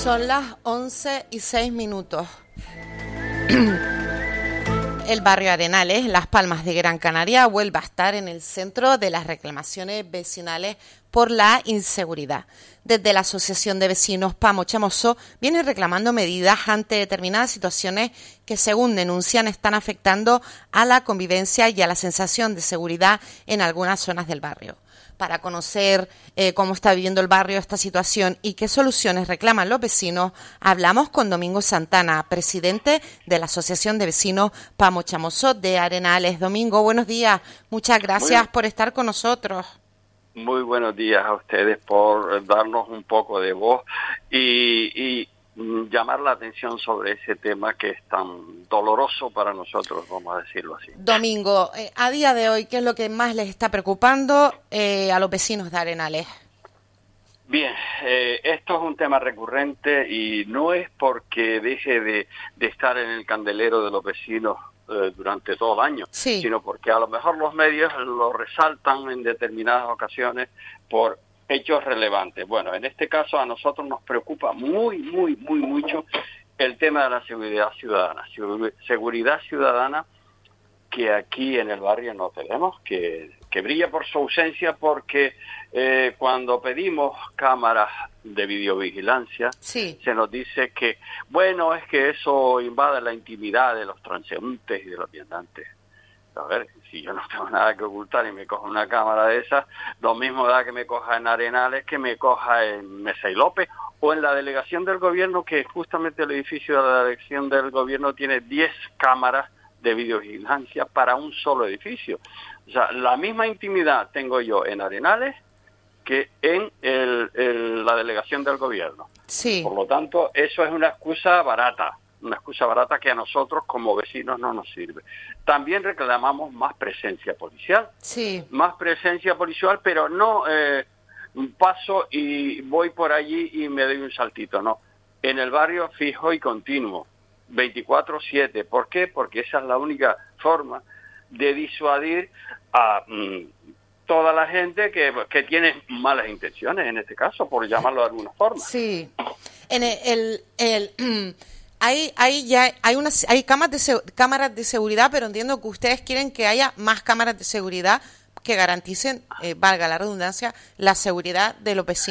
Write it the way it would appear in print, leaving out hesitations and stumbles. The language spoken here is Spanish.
Son las 11:06. El barrio Arenales, Las Palmas de Gran Canaria, vuelve a estar en el centro de las reclamaciones vecinales por la inseguridad. Desde la Asociación de Vecinos Pamo Chamoso vienen reclamando medidas ante determinadas situaciones que, según denuncian, están afectando a la convivencia y a la sensación de seguridad en algunas zonas del barrio. Para conocer cómo está viviendo el barrio esta situación y qué soluciones reclaman los vecinos, hablamos con Domingo Santana, presidente de la Asociación de Vecinos Pamo Chamoso de Arenales. Domingo, buenos días. Muchas gracias por estar con nosotros. Muy buenos días a ustedes por darnos un poco de voz y llamar la atención sobre ese tema que es tan doloroso para nosotros, vamos a decirlo así. Domingo, a día de hoy, ¿qué es lo que más les está preocupando a los vecinos de Arenales? Bien, esto es un tema recurrente y no es porque deje de estar en el candelero de los vecinos durante todo el año, sí, sino porque a lo mejor los medios lo resaltan en determinadas ocasiones por hechos relevantes. Bueno, en este caso a nosotros nos preocupa mucho el tema de la seguridad ciudadana. Seguridad ciudadana que aquí en el barrio no tenemos, que brilla por su ausencia porque cuando pedimos cámaras de videovigilancia, sí, se nos dice que, bueno, es que eso invade la intimidad de los transeúntes y de los viandantes. A ver, si yo no tengo nada que ocultar y me cojo una cámara de esas, lo mismo da que me coja en Arenales que me coja en Mesa y López o en la delegación del gobierno, que justamente el edificio de la delegación del gobierno tiene 10 cámaras de videovigilancia para un solo edificio. O sea, la misma intimidad tengo yo en Arenales que en la delegación del gobierno. sí. Por lo tanto, eso es una excusa barata que a nosotros como vecinos no nos sirve. También reclamamos más presencia policial. Sí. Más presencia policial, pero no paso y voy por allí y me doy un saltito, no. En el barrio fijo y continuo, 24/7. ¿Por qué? Porque esa es la única forma de disuadir a toda la gente que tiene malas intenciones, en este caso, por llamarlo de alguna forma. Sí. En hay cámaras de seguridad, pero entiendo que ustedes quieren que haya más cámaras de seguridad que garanticen, valga la redundancia, la seguridad de los vecinos.